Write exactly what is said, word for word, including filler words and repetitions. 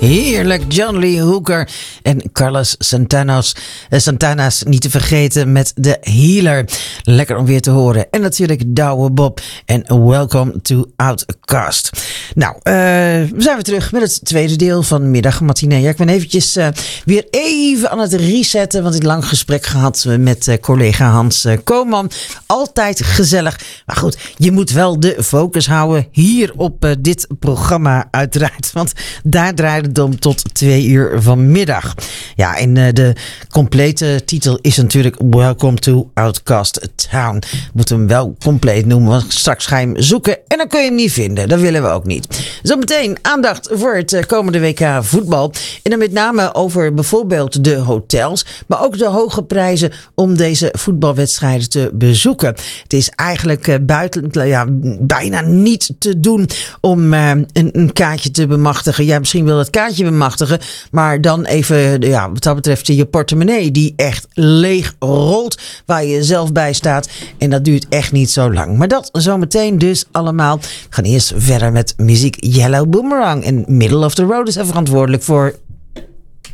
Heerlijk, John Lee Hooker en Carlos Santana's, eh, Santana's niet te vergeten met de Healer. Lekker om weer te horen. En natuurlijk Douwe Bob en Welcome to Outcast. Nou, uh, we zijn weer terug met het tweede deel van Middag Matinee. Ja, ik ben eventjes uh, weer even aan het resetten, want ik heb een lang gesprek gehad met uh, collega Hans uh, Koopman. Altijd gezellig. Maar goed, je moet wel de focus houden hier op uh, dit programma uiteraard. Want daar draait het om tot twee uur vanmiddag. Ja, en uh, de complete titel is natuurlijk Welcome to Outcast Town. Moet hem wel compleet noemen, want straks ga je hem zoeken en dan kun je hem niet vinden. Dat willen we ook niet. Zometeen aandacht voor het uh, komende W K voetbal. En dan met name over bijvoorbeeld de hotels, maar ook de hoge prijzen om deze voetbalwedstrijden te bezoeken. Het is eigenlijk uh, buiten, ja, bijna niet te doen om uh, een, een kaartje te bemachtigen. Ja, misschien wil het kaartje bemachtigen, maar dan even, ja, wat dat betreft je portemonnee die echt leeg rolt, waar je zelf bij staat. En dat duurt echt niet zo lang. Maar dat zometeen dus allemaal. We gaan eerst verder met muziek. Yellow Boomerang en Middle of the Road is er verantwoordelijk voor.